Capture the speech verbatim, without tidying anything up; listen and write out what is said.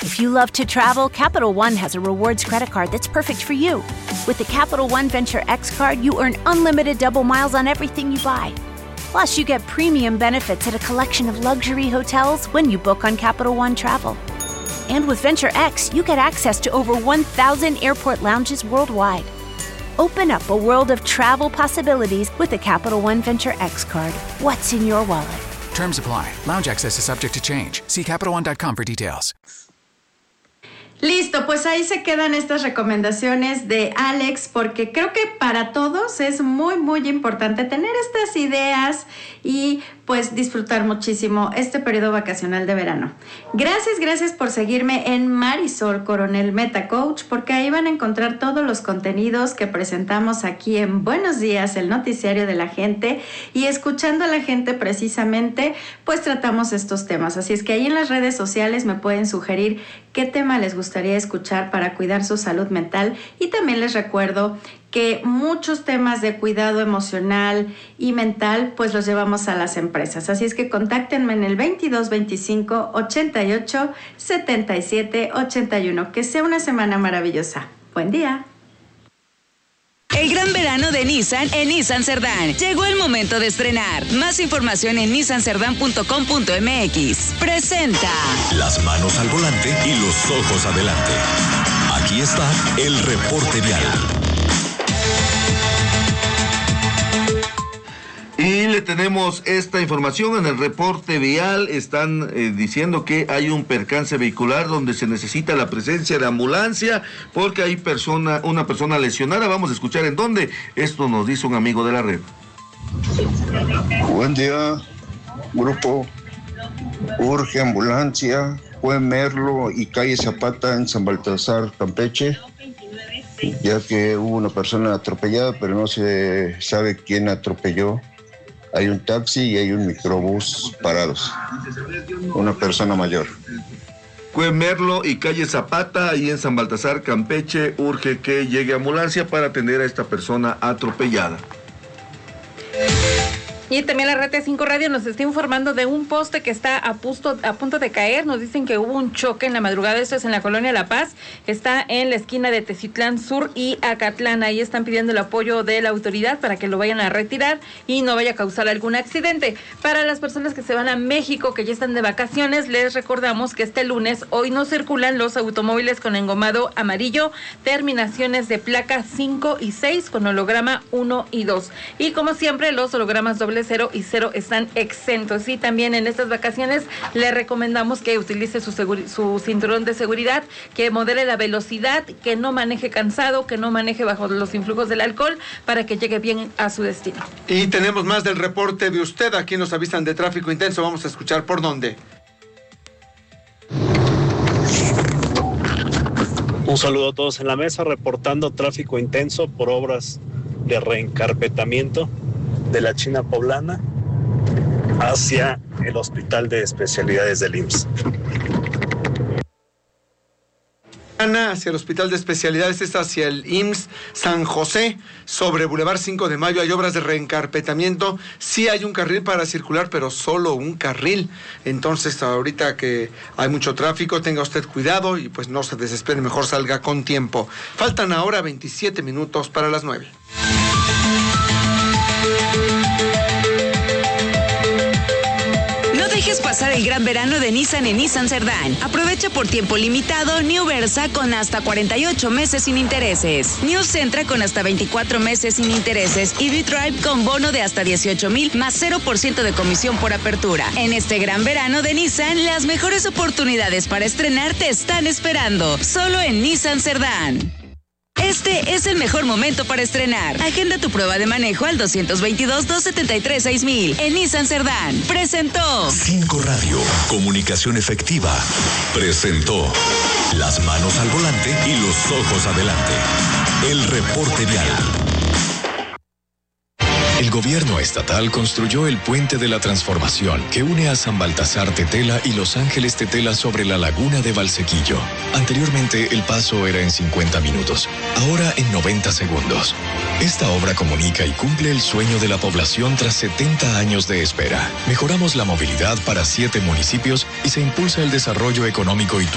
If you love to travel, Capital One has a rewards credit card that's perfect for you. With the Capital One Venture X card, you earn unlimited double miles on everything you buy. Plus, you get premium benefits at a collection of luxury hotels when you book on Capital One Travel. And with Venture X, you get access to over one thousand airport lounges worldwide. Open up a world of travel possibilities with the Capital One Venture X card. What's in your wallet? Terms apply. Lounge access is subject to change. See Capital One dot com for details. Listo, pues ahí se quedan estas recomendaciones de Alex, porque creo que para todos es muy, muy importante tener estas ideas y pues disfrutar muchísimo este periodo vacacional de verano. Gracias, gracias por seguirme en Marisol Coronel Meta Coach, porque ahí van a encontrar todos los contenidos que presentamos aquí en Buenos Días, el noticiario de la gente, y escuchando a la gente precisamente, pues tratamos estos temas. Así es que ahí en las redes sociales me pueden sugerir qué tema les gustaría escuchar para cuidar su salud mental, y también les recuerdo que muchos temas de cuidado emocional y mental pues los llevamos a las empresas. Así es que contáctenme en el veintidós veinticinco ochenta y ocho setenta y siete ochenta y uno. Que sea una semana maravillosa. Buen día. El gran verano de Nissan en Nissan Cerdán. Llegó el momento de estrenar. Más información en nissan cerdán punto com punto m x. Presenta las manos al volante y los ojos adelante. Aquí está el reporte vial. Y le tenemos esta información en el reporte vial. Están eh, diciendo que hay un percance vehicular donde se necesita la presencia de ambulancia porque hay persona, una persona lesionada. Vamos a escuchar en dónde. Esto nos dice un amigo de la red. Buen día, grupo. Urge ambulancia. Fue Merlo y calle Zapata en San Baltasar, Campeche, ya que hubo una persona atropellada, pero no se sabe quién atropelló. Hay un taxi y hay un microbús parados. Una persona mayor. Cue Merlo y calle Zapata, ahí en San Baltasar, Campeche, urge que llegue ambulancia para atender a esta persona atropellada. Y también la R T cinco Radio nos está informando de un poste que está a punto, a punto de caer. Nos dicen que hubo un choque en la madrugada. Esto es en la colonia La Paz. Está en la esquina de Teciutlán Sur y Acatlán. Ahí están pidiendo el apoyo de la autoridad para que lo vayan a retirar y no vaya a causar algún accidente. Para las personas que se van a México, que ya están de vacaciones, les recordamos que este lunes, hoy no circulan los automóviles con engomado amarillo, terminaciones de placa cinco y seis con holograma uno y dos. Y como siempre, los hologramas doble cero y cero están exentos. Y también en estas vacaciones le recomendamos que utilice su, seguri- su cinturón de seguridad, que modere la velocidad, que no maneje cansado, que no maneje bajo los influjos del alcohol, para que llegue bien a su destino. Y tenemos más del reporte de usted. Aquí nos avisan de tráfico intenso. Vamos a escuchar por dónde. Un saludo a todos en la mesa, reportando tráfico intenso por obras de reencarpetamiento de la China Poblana hacia el Hospital de Especialidades del I M S S. Hacia el Hospital de Especialidades, es hacia el I M S S San José, sobre Boulevard cinco de Mayo. Hay obras de reencarpetamiento. Sí hay un carril para circular, pero solo un carril. Entonces, ahorita que hay mucho tráfico, tenga usted cuidado y pues no se desespere, mejor salga con tiempo. Faltan ahora veintisiete minutos para las nueve. Dejes pasar el gran verano de Nissan en Nissan Cerdán. Aprovecha por tiempo limitado New Versa con hasta cuarenta y ocho meses sin intereses. New Sentra con hasta veinticuatro meses sin intereses y V-Drive con bono de hasta dieciocho mil más cero por ciento de comisión por apertura. En este gran verano de Nissan, las mejores oportunidades para estrenar te están esperando. Solo en Nissan Cerdán. Este es el mejor momento para estrenar. Agenda tu prueba de manejo al dos dos dos, dos siete tres, seis mil. En Nissan Cerdán. Presentó cinco Radio. Comunicación efectiva. Presentó las manos al volante y los ojos adelante. El reporte vial. El gobierno estatal construyó el Puente de la Transformación que une a San Baltasar Tetela y Los Ángeles Tetela sobre la laguna de Valsequillo. Anteriormente el paso era en cincuenta minutos, ahora en noventa segundos. Esta obra comunica y cumple el sueño de la población tras setenta años de espera. Mejoramos la movilidad para siete municipios y se impulsa el desarrollo económico y turístico